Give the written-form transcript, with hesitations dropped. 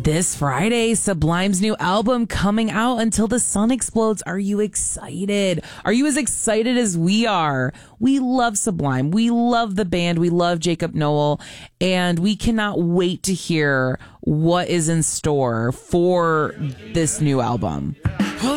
This Friday, Sublime's new album coming out, Until the Sun Explodes. Are you excited? Are you as excited as we are? We love Sublime. We love the band. We love Jacob Noel. And we cannot wait to hear what is in store for this new album. Well,